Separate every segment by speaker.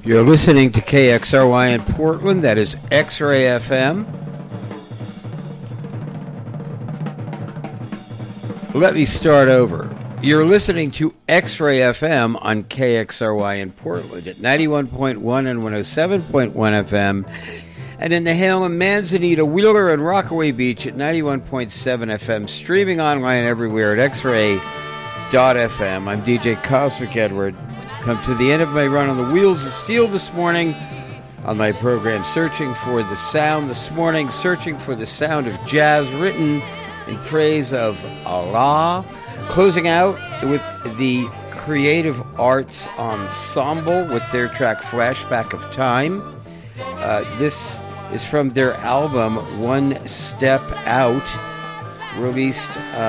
Speaker 1: You're listening to KXRY in Portland. That is X-Ray FM. Let me start over. You're listening to X-Ray FM on KXRY in Portland at 91.1 and 107.1 FM, and in Nehalem, Manzanita, Wheeler, and Rockaway Beach at 91.7 FM, streaming online everywhere at xray.fm. I'm DJ Cosmic Edward. Come to the end of my run on the Wheels of Steel this morning on my program, Searching for the Sound. This morning, searching for the sound of jazz written in praise of Allah. Closing out with the Creative Arts Ensemble with their track Flashback of Time. This is from their album One Step Out, released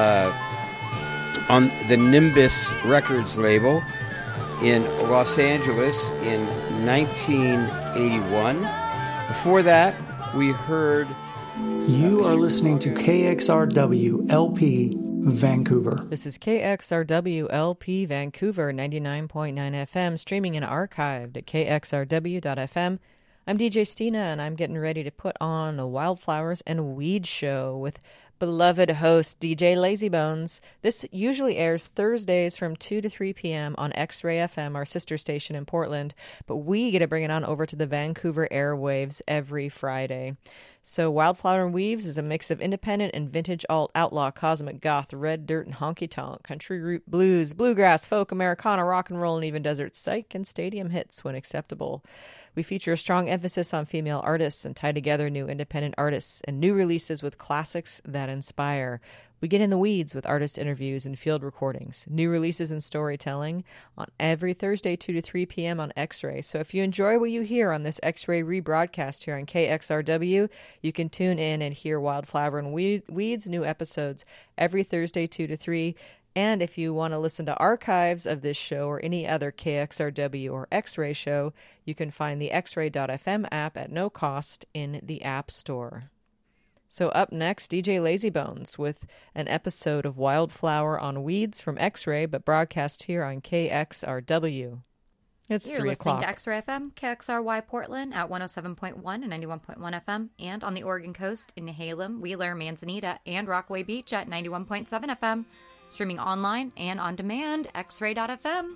Speaker 1: on the Nimbus Records label in Los Angeles in 1981. Before that, we heard...
Speaker 2: You are listening to KXRW LP Vancouver.
Speaker 3: This is KXRW LP Vancouver 99.9 FM, streaming and archived at kxrw.fm. I'm DJ Stina, and I'm getting ready to put on a Wildflowers and Weed show with beloved host DJ Lazybones. This usually airs Thursdays from 2 to 3 p.m. on X-Ray FM, our sister station in Portland, but we get to bring it on over to the Vancouver airwaves every Friday. So Wildflower and Weaves is a mix of independent and vintage alt, outlaw, cosmic, goth, red dirt, and honky-tonk, country root blues, bluegrass, folk, Americana, rock and roll, and even desert psych and stadium hits when acceptable. We feature a strong emphasis on female artists and tie together new independent artists and new releases with classics that inspire. We get in the weeds with artist interviews and field recordings, new releases and storytelling on every Thursday 2 to 3 p.m. on X-Ray. So if you enjoy what you hear on this X-Ray rebroadcast here on KXRW, you can tune in and hear Wildflower and Weeds new episodes every Thursday 2 to 3. And if you want to listen to archives of this show or any other KXRW or X-Ray show, you can find the xray.fm app at no cost in the App Store. So up next, DJ Lazybones with an episode of Wildflower on Weeds from X-Ray, but broadcast here on KXRW. It's 3 o'clock.
Speaker 4: You're listening to X-Ray FM, KXRY Portland at 107.1 and 91.1 FM, and on the Oregon coast in Nehalem, Wheeler, Manzanita, and Rockaway Beach at 91.7 FM. Streaming online and on demand, xray.fm.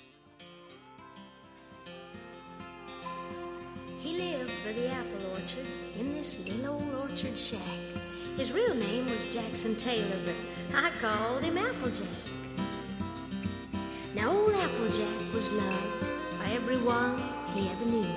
Speaker 5: He lived by the apple orchard in this little old orchard shack. His real name was Jackson Taylor, but I called him Applejack. Now old Applejack was loved by everyone he ever knew.